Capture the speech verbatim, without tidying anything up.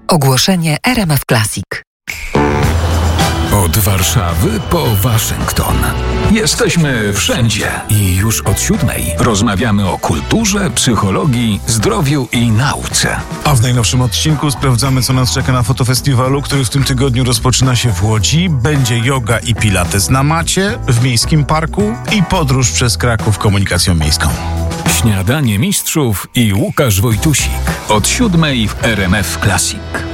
Ogłoszenie R M F Classic. Od Warszawy po Waszyngton. Jesteśmy wszędzie i już od siódmej rozmawiamy o kulturze, psychologii, zdrowiu i nauce. A w najnowszym odcinku sprawdzamy, co nas czeka na fotofestiwalu, który w tym tygodniu rozpoczyna się w Łodzi. Będzie yoga i pilates na macie, w miejskim parku i podróż przez Kraków komunikacją miejską. Śniadanie mistrzów i Łukasz Wojtusik. Od siódmej w R M F Classic.